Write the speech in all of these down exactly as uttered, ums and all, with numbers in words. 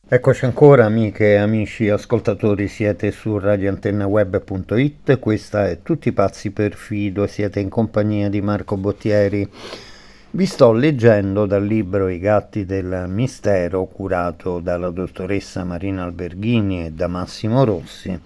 Eccoci ancora amiche e amici ascoltatori, siete su radio antenna web punto it, questa è Tutti pazzi per Fido, siete in compagnia di Marco Bottieri. Vi sto leggendo dal libro I gatti del mistero, curato dalla dottoressa Marina Alberghini e da Massimo Rossi,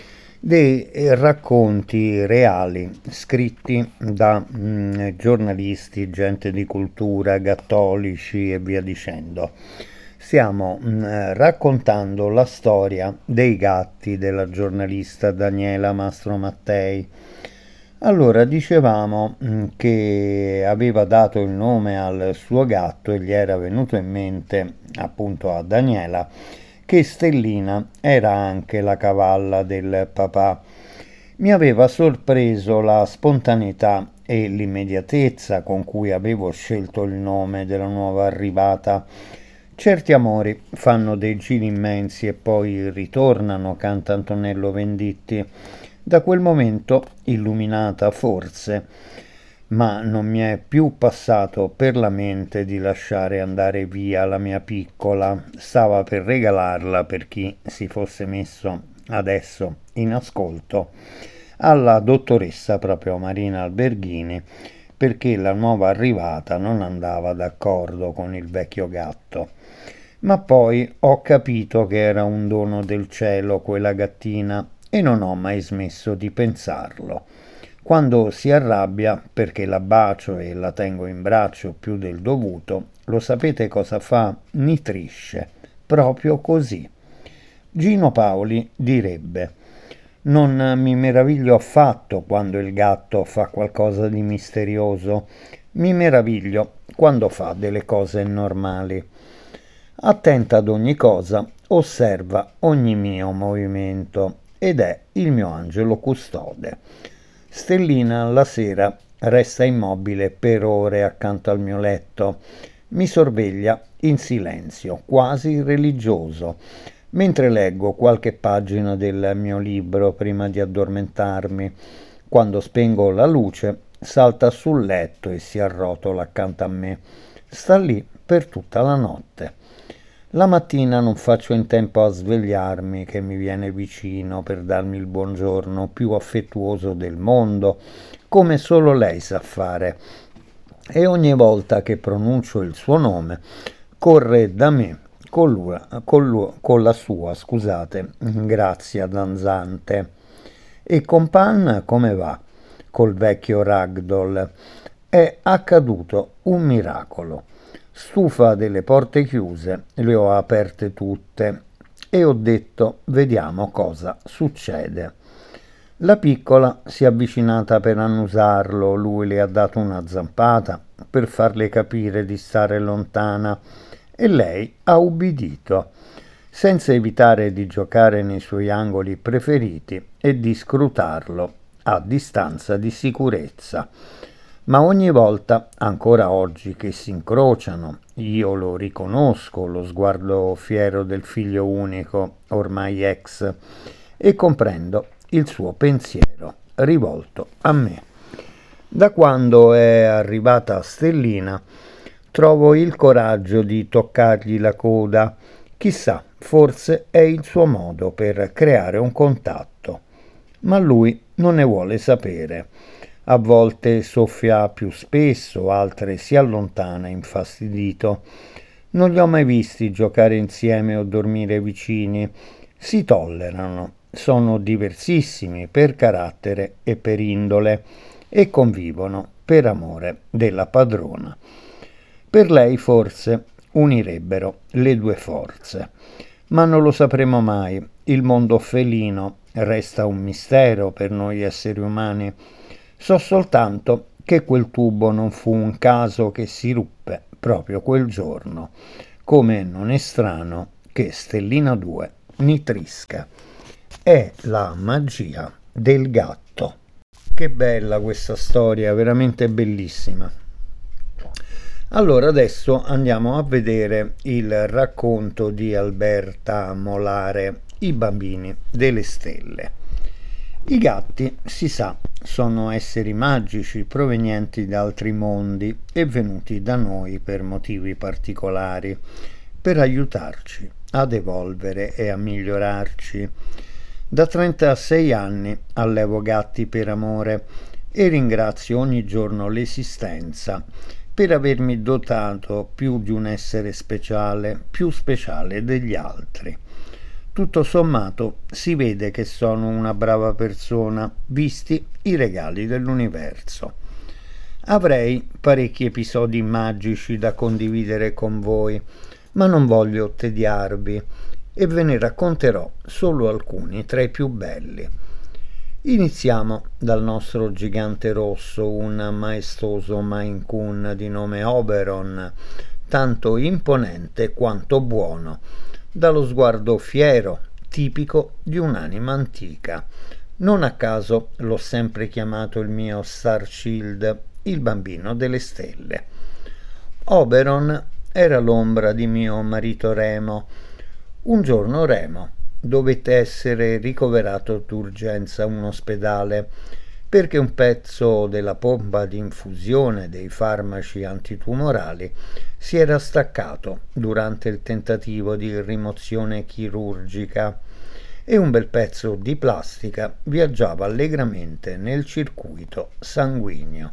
dei racconti reali scritti da mh, giornalisti, gente di cultura, gattolici e via dicendo. Stiamo mh, raccontando la storia dei gatti della giornalista Daniela Mastromattei. Allora, dicevamo mh, che aveva dato il nome al suo gatto e gli era venuto in mente, appunto a Daniela, che Stellina era anche la cavalla del papà. Mi aveva sorpreso la spontaneità e l'immediatezza con cui avevo scelto il nome della nuova arrivata. Certi amori fanno dei giri immensi e poi ritornano, canta Antonello Venditti. Da quel momento, illuminata forse, ma non mi è più passato per la mente di lasciare andare via la mia piccola. Stava per regalarla, per chi si fosse messo adesso in ascolto, alla dottoressa proprio Marina Alberghini, perché la nuova arrivata non andava d'accordo con il vecchio gatto. Ma poi ho capito che era un dono del cielo quella gattina e non ho mai smesso di pensarlo. Quando si arrabbia perché la bacio e la tengo in braccio più del dovuto, lo sapete cosa fa? Nitrisce, proprio così. Gino Paoli direbbe: non mi meraviglio affatto quando il gatto fa qualcosa di misterioso, mi meraviglio quando fa delle cose normali. Attenta ad ogni cosa, osserva ogni mio movimento ed è il mio angelo custode. Stellina la sera resta immobile per ore accanto al mio letto, mi sorveglia in silenzio, quasi religioso, mentre leggo qualche pagina del mio libro prima di addormentarmi. Quando spengo la luce, salta sul letto e si arrotola accanto a me. Sta lì per tutta la notte. La mattina non faccio in tempo a svegliarmi, che mi viene vicino per darmi il buongiorno più affettuoso del mondo, come solo lei sa fare. E ogni volta che pronuncio il suo nome, corre da me con, lui, con, lui, con la sua, scusate, grazia danzante. E con Pan come va? Col vecchio Ragdoll. È accaduto un miracolo. Stufa delle porte chiuse, le ho aperte tutte e ho detto vediamo cosa succede. La piccola si è avvicinata per annusarlo, lui le ha dato una zampata per farle capire di stare lontana e lei ha ubbidito, senza evitare di giocare nei suoi angoli preferiti e di scrutarlo a distanza di sicurezza. Ma ogni volta, ancora oggi, che si incrociano, io lo riconosco, lo sguardo fiero del figlio unico, ormai ex, e comprendo il suo pensiero rivolto a me. Da quando è arrivata Stellina, trovo il coraggio di toccargli la coda. Chissà, forse è il suo modo per creare un contatto. Ma lui non ne vuole sapere. A volte soffia più spesso, altre si allontana infastidito. Non li ho mai visti giocare insieme o dormire vicini. Si tollerano, sono diversissimi per carattere e per indole e convivono per amore della padrona. Per lei forse unirebbero le due forze, ma non lo sapremo mai. Il mondo felino resta un mistero per noi esseri umani. So soltanto che quel tubo non fu un caso che si ruppe proprio quel giorno, come non è strano che Stellina due nitrisca. È la magia del gatto. Che bella questa storia, veramente bellissima. Allora adesso andiamo a vedere il racconto di Alberta Molare, I bambini delle stelle. I gatti, si sa, sono esseri magici provenienti da altri mondi e venuti da noi per motivi particolari. per aiutarci ad evolvere e a migliorarci. Da trentasei anni allevo gatti per amore e ringrazio ogni giorno l'esistenza per avermi dotato più di un essere speciale, più speciale degli altri. Tutto sommato si vede che sono una brava persona, visti i regali dell'universo. Avrei parecchi episodi magici da condividere con voi, ma non voglio tediarvi e ve ne racconterò solo alcuni tra i più belli. Iniziamo dal nostro gigante rosso, un maestoso Maine Coon di nome Oberon, tanto imponente quanto buono, dallo sguardo fiero, tipico di un'anima antica. Non a caso l'ho sempre chiamato il mio Star Shield, il bambino delle stelle. Oberon era l'ombra di mio marito Remo. Un giorno Remo dovette essere ricoverato d'urgenza a un ospedale perché un pezzo della pompa di infusione dei farmaci antitumorali si era staccato durante il tentativo di rimozione chirurgica e un bel pezzo di plastica viaggiava allegramente nel circuito sanguigno.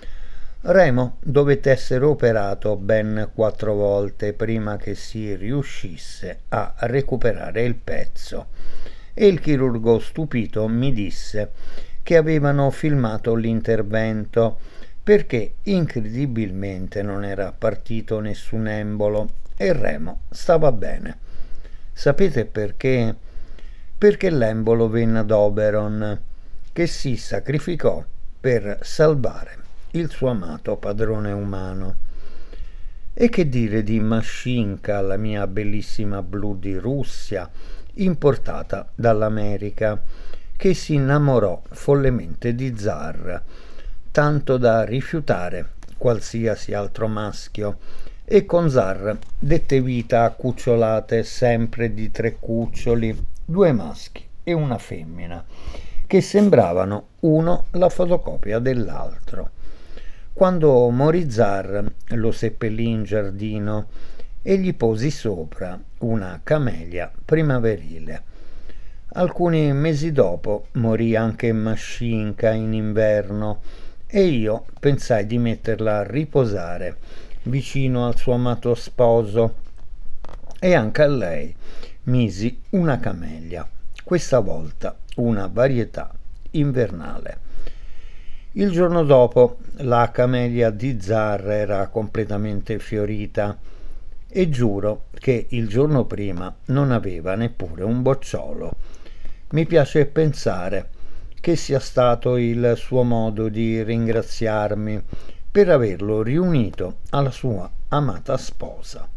Remo dovette essere operato ben quattro volte prima che si riuscisse a recuperare il pezzo e il chirurgo stupito mi disse che avevano filmato l'intervento perché incredibilmente non era partito nessun embolo e Remo stava bene. Sapete perché? Perché l'embolo venne ad Oberon, che si sacrificò per salvare il suo amato padrone umano. E che dire di Mashinka, la mia bellissima blu di Russia, importata dall'America, che si innamorò follemente di Zar, tanto da rifiutare qualsiasi altro maschio, e con Zar dette vita a cucciolate sempre di tre cuccioli, due maschi e una femmina, che sembravano uno la fotocopia dell'altro. Quando morì Zar, lo seppellì in giardino e gli posi sopra una camelia primaverile. Alcuni mesi dopo morì anche Mashinka in inverno e io pensai di metterla a riposare vicino al suo amato sposo e anche a lei misi una camelia, questa volta una varietà invernale. Il giorno dopo la camelia di Zar era completamente fiorita e giuro che il giorno prima non aveva neppure un bocciolo. Mi piace pensare che sia stato il suo modo di ringraziarmi per averlo riunito alla sua amata sposa.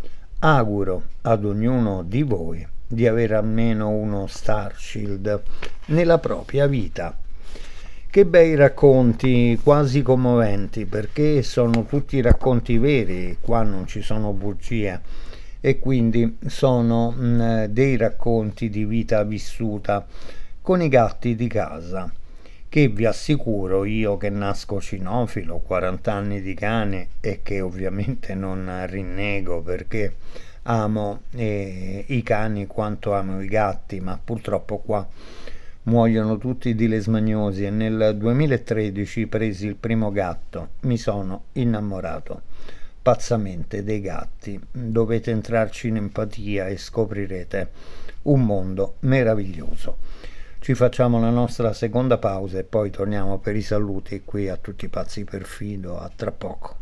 Auguro ad ognuno di voi di avere almeno uno Star Shield nella propria vita. Che bei racconti, quasi commoventi, perché sono tutti racconti veri, qua non ci sono bugie, e quindi sono mh, dei racconti di vita vissuta con i gatti di casa, che vi assicuro, io che nasco cinofilo, quaranta anni di cane e che ovviamente non rinnego perché amo eh, i cani quanto amo i gatti, ma purtroppo qua muoiono tutti di lesmagnosi e nel duemilatredici presi il primo gatto, mi sono innamorato pazzamente dei gatti. Dovete entrarci in empatia e scoprirete un mondo meraviglioso. Ci facciamo la nostra seconda pausa e poi torniamo per i saluti qui a Tutti Pazzi per Fido. A tra poco.